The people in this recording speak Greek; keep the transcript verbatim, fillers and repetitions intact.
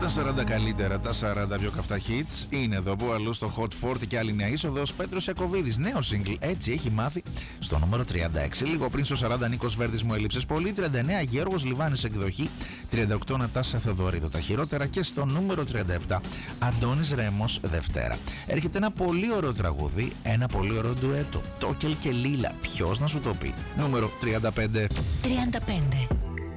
Τα σαράντα καλύτερα, τα σαράντα πιο καυτά hits. Είναι εδώ που αλλού στο Hot σαράντα και άλλη μια είσοδος. Πέτρος Ιακωβίδης, νέο single, έτσι έχει μάθει, στο νούμερο τριάντα έξι. Λίγο πριν στο σαράντα Νίκος Βέρδης, μου έλειψες πολύ. τριάντα εννέα Γιώργος Λιβάνης, εκδοχή. τριάντα οκτώ Νατάσα Θεοδωρίδου, τα χειρότερα. Και στο νούμερο τριάντα επτά Αντώνης Ρέμος, Δευτέρα. Έρχεται ένα πολύ ωραίο τραγούδι, ένα πολύ ωραίο ντουέτο. Τόκελ και Λίλα, ποιος να σου το πει. Νούμερο τριάντα πέντε. τριάντα πέντε.